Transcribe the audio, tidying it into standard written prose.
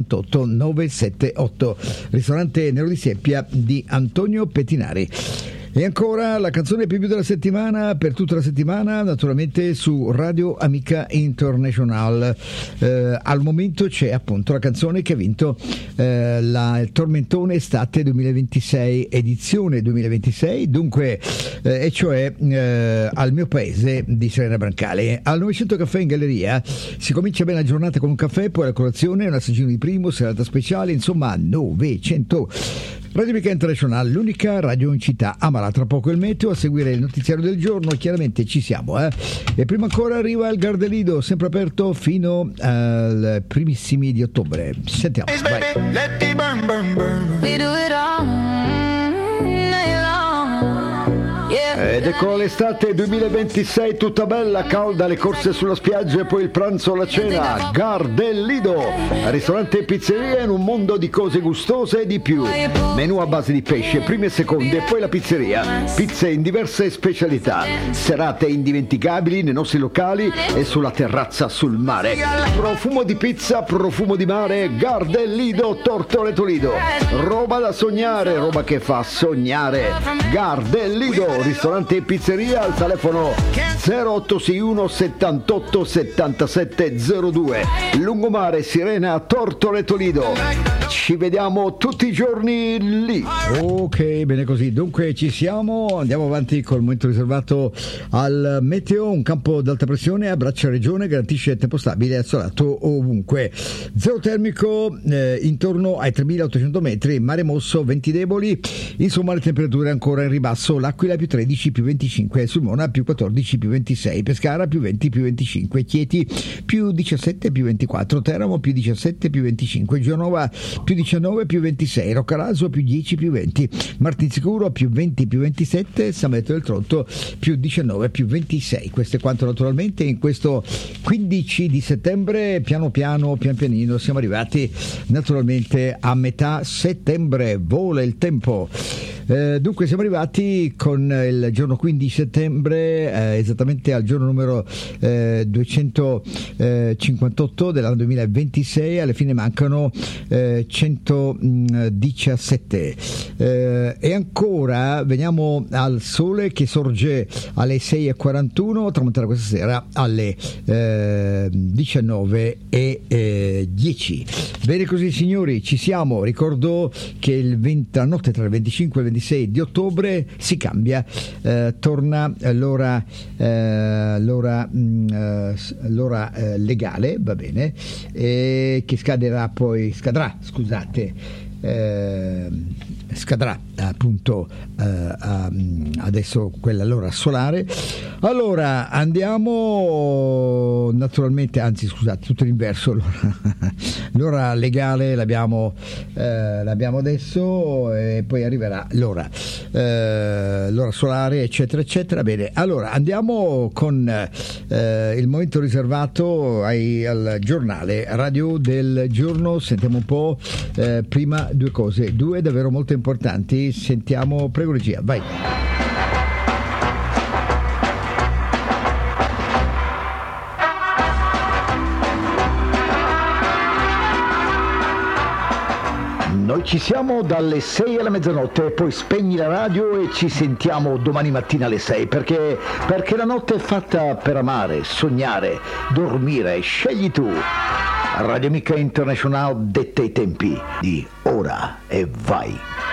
88 978. Ristorante Nero di Seppia di Antonio Pettinari. E ancora la canzone più della settimana, per tutta la settimana, naturalmente su Radio Amica International. Al momento c'è appunto la canzone che ha vinto il Tormentone Estate 2026, edizione 2026, dunque, e cioè Al mio paese di Serena Brancale. Al 900 Caffè in Galleria si comincia bene la giornata con un caffè, poi la colazione, un assaggino di primo, serata speciale, insomma 900. Radio Amica International, l'unica radio in città. Ma tra poco il meteo, a seguire il notiziario del giorno, chiaramente ci siamo, E prima ancora arriva il Gardelido, sempre aperto fino al primissimi di ottobre. Sentiamo, vai. Ed ecco l'estate 2026 tutta bella, calda, le corse sulla spiaggia e poi il pranzo o la cena. Gardelido, ristorante e pizzeria in un mondo di cose gustose e di più. Menù a base di pesce, primi e secondi, e poi la pizzeria. Pizze in diverse specialità. Serate indimenticabili nei nostri locali e sulla terrazza sul mare. Profumo di pizza, profumo di mare. Gardelido, Tortore Toledo. Roba da sognare, roba che fa sognare. Gardelido, ristorante e pizzeria, al telefono 0861 78 77 02. Lungomare, Sirena, Tortore Toledo. Ci vediamo tutti i giorni lì. Ok, bene così. Dunque ci siamo, andiamo avanti col momento riservato al meteo. Un campo d'alta pressione abbraccia la regione, garantisce tempo stabile e assolato ovunque. Zero termico intorno ai 3800 metri, mare mosso, venti deboli. Insomma, le temperature ancora in ribasso. L'Aquila più 13, più 25, Sulmona più 14, più 26, Pescara più 20, più 25, Chieti più 17, più 24, Teramo più 17, più 25, Genova più 19, più 26, Roccaraso più 10, più 20, Martinsicuro più 20, più 27, San Benedetto del Tronto più 19, più 26. Questo è quanto naturalmente in questo 15 di settembre, pian pianino siamo arrivati naturalmente a metà settembre, vola il tempo. Dunque siamo arrivati con il giorno 15 settembre, esattamente al giorno numero 258 dell'anno 2026, alla fine mancano 117. E ancora veniamo al sole che sorge alle 6:41, tramonterà questa sera alle 19:10. Bene così signori, ci siamo. Ricordo che la notte tra il 25 e il 26 di ottobre si cambia, torna l'ora legale, va bene, che scadrà appunto adesso quella l'ora solare. Allora andiamo naturalmente, tutto l'inverso, l'ora legale l'abbiimo adesso, e poi arriverà l'ora solare, eccetera eccetera. Bene, allora andiamo con il momento riservato al giornale radio del giorno. Sentiamo un po', prima due cose, due davvero molto importanti. Sentiamo, prego regia, vai. Noi ci siamo dalle 6 alla mezzanotte, poi spegni la radio e ci sentiamo domani mattina alle 6, perché la notte è fatta per amare, sognare, dormire. Scegli tu. Radio Amica International detta i tempi di Ora e Vai.